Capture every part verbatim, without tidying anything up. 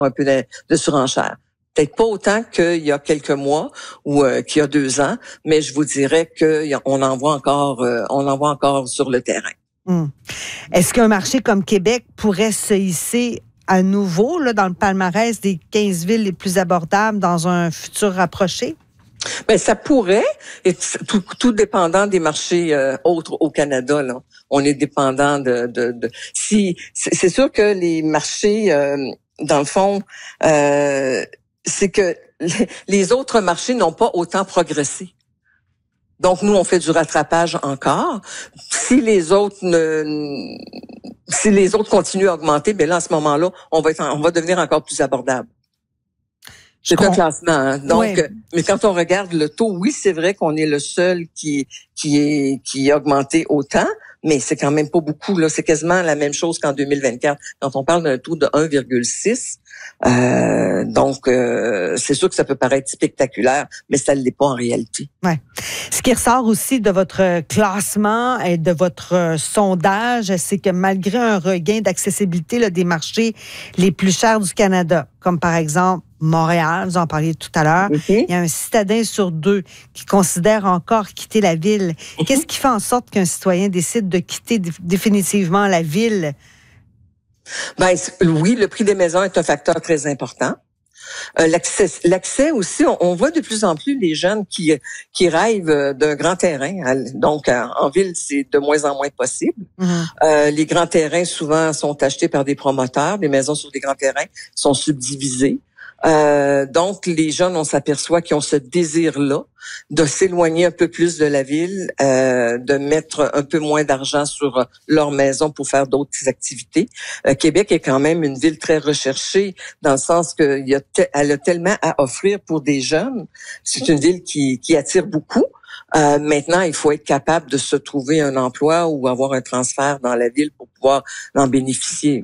un peu de, de surenchère. Peut-être pas autant qu'il y a quelques mois ou euh, qu'il y a deux ans, mais je vous dirais qu'on en voit encore, euh, on en voit encore sur le terrain. Hum. Est-ce qu'un marché comme Québec pourrait se hisser à nouveau là, dans le palmarès des quinze villes les plus abordables dans un futur rapproché? Ben ça pourrait, et tout, tout dépendant des marchés euh, autres au Canada. Là, on est dépendant de, de, de si c'est, c'est sûr que les marchés, euh, dans le fond, euh, c'est que les, les autres marchés n'ont pas autant progressé. Donc nous, on fait du rattrapage encore. Si les autres ne, si les autres continuent à augmenter, ben là, à ce moment-là, on va être, on va devenir encore plus abordable. C'est un classement, hein. Donc, ouais. Mais quand on regarde le taux, oui, c'est vrai qu'on est le seul qui qui est qui a augmenté autant, mais c'est quand même pas beaucoup. Là, c'est quasiment la même chose qu'en deux mille vingt-quatre. Quand on parle d'un taux de un virgule six, euh, donc euh, c'est sûr que ça peut paraître spectaculaire, mais ça ne l'est pas en réalité. Ouais. Ce qui ressort aussi de votre classement et de votre sondage, c'est que malgré un regain d'accessibilité là, des marchés les plus chers du Canada, comme par exemple Montréal, vous en parliez tout à l'heure, mm-hmm. il y a un citadin sur deux qui considère encore quitter la ville. Mm-hmm. Qu'est-ce qui fait en sorte qu'un citoyen décide de quitter d- définitivement la ville? Ben oui, le prix des maisons est un facteur très important. Euh, l'accès, l'accès aussi, on, on voit de plus en plus les jeunes qui qui rêvent d'un grand terrain. Donc, en ville, c'est de moins en moins possible. Mm-hmm. Euh, les grands terrains, souvent, sont achetés par des promoteurs. Les maisons sur des grands terrains sont subdivisées. Euh, donc, les jeunes, on s'aperçoit qu'ils ont ce désir-là de s'éloigner un peu plus de la ville, euh, de mettre un peu moins d'argent sur leur maison pour faire d'autres activités. Euh, Québec est quand même une ville très recherchée dans le sens qu'elle y a, te, elle a tellement à offrir pour des jeunes. C'est une ville qui, qui attire beaucoup. Euh, maintenant, il faut être capable de se trouver un emploi ou avoir un transfert dans la ville pour pouvoir en bénéficier.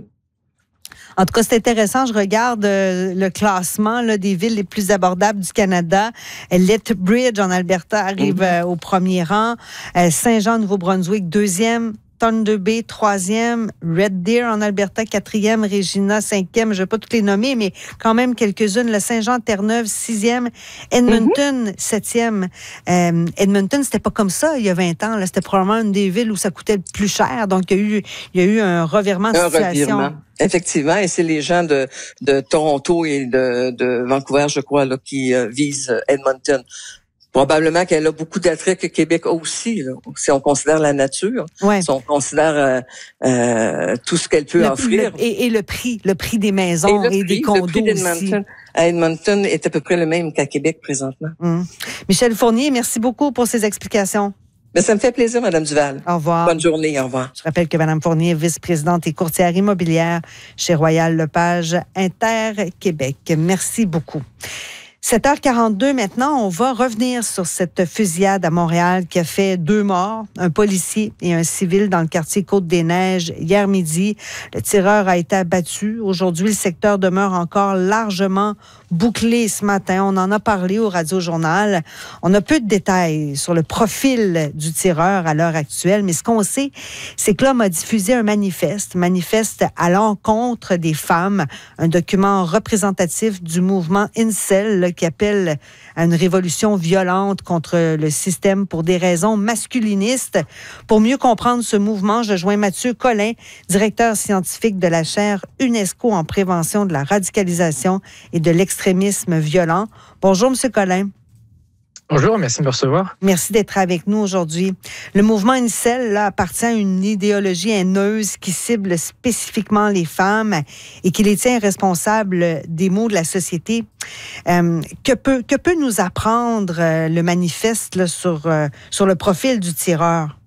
En tout cas, c'est intéressant. Je regarde euh, le classement là, des villes les plus abordables du Canada. Lethbridge, en Alberta, arrive mm-hmm. euh, au premier rang. Euh, Saint-Jean, Nouveau-Brunswick, deuxième. Thunder Bay, troisième. Red Deer, en Alberta, quatrième. Regina, cinquième. Je ne vais pas toutes les nommer, mais quand même quelques-unes. Le Saint-Jean-Terre-Neuve, sixième. Edmonton, mm-hmm. septième. Euh, Edmonton, c'était pas comme ça il y a vingt ans. Là. C'était probablement une des villes où ça coûtait le plus cher. Donc, il y a eu, il y a eu un revirement de un situation. Revirement. Effectivement, et c'est les gens de, de Toronto et de, de Vancouver, je crois, là, qui euh, visent Edmonton. Probablement qu'elle a beaucoup d'attraits que Québec a aussi, là, si on considère la nature, ouais. si on considère euh, euh, tout ce qu'elle peut le, offrir. Le, et, et le prix, le prix des maisons et, et prix, des condos le prix d'Edmonton, aussi. À Edmonton est à peu près le même qu'à Québec présentement. Hum. Michel Fournier, merci beaucoup pour ces explications. Mais ça me fait plaisir, Mme Duval. Au revoir. Bonne journée, au revoir. Je rappelle que Mme Fournier est vice-présidente et courtière immobilière chez Royal Lepage Inter-Québec. Merci beaucoup. sept heures quarante-deux maintenant, on va revenir sur cette fusillade à Montréal qui a fait deux morts, un policier et un civil dans le quartier Côte-des-Neiges hier midi. Le tireur a été abattu. Aujourd'hui, le secteur demeure encore largement bouclé ce matin. On en a parlé au Radio-Journal. On a peu de détails sur le profil du tireur à l'heure actuelle, mais ce qu'on sait, c'est que l'homme a diffusé un manifeste, manifeste à l'encontre des femmes, un document représentatif du mouvement Incel là, qui appelle à une révolution violente contre le système pour des raisons masculinistes. Pour mieux comprendre ce mouvement, je joins Mathieu Collin, directeur scientifique de la chaire UNESCO en prévention de la radicalisation et de l'extrémisme violent. Bonjour, M. Collin. Bonjour, merci de me recevoir. Merci d'être avec nous aujourd'hui. Le mouvement Incel là, appartient à une idéologie haineuse qui cible spécifiquement les femmes et qui les tient responsables des maux de la société. Euh, que, peut, que peut nous apprendre euh, le manifeste là, sur, euh, sur le profil du tireur?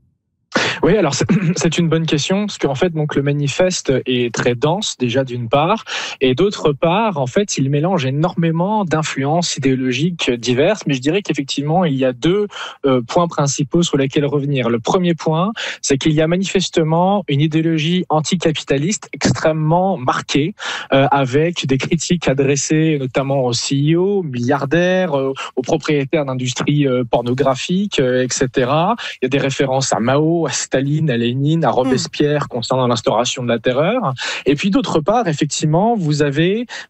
Oui, alors c'est, c'est une bonne question, parce qu'en fait, donc le manifeste est très dense, déjà d'une part, et d'autre part, en fait, il mélange énormément d'influences idéologiques diverses, mais je dirais qu'effectivement, il y a deux euh, points principaux sur lesquels revenir. Le premier point, c'est qu'il y a manifestement une idéologie anticapitaliste extrêmement marquée, euh, avec des critiques adressées notamment aux C E O, milliardaires, euh, aux propriétaires d'industries euh, pornographiques, euh, et cetera. Il y a des références à Mao, à Staline, à Lénine, à Robespierre concernant l'instauration de la terreur. Et puis d'autre part, effectivement, vous avez